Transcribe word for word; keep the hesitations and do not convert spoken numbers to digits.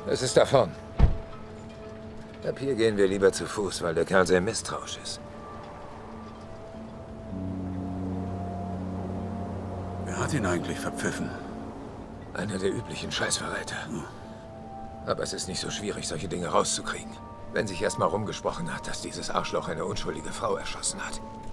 Es ist da vorn. Ab hier gehen wir lieber zu Fuß, weil der Kerl sehr misstrauisch ist. Wer hat ihn eigentlich verpfiffen? Einer der üblichen Scheißverräter. Hm. Aber es ist nicht so schwierig, solche Dinge rauszukriegen. Wenn sich erstmal rumgesprochen hat, dass dieses Arschloch eine unschuldige Frau erschossen hat.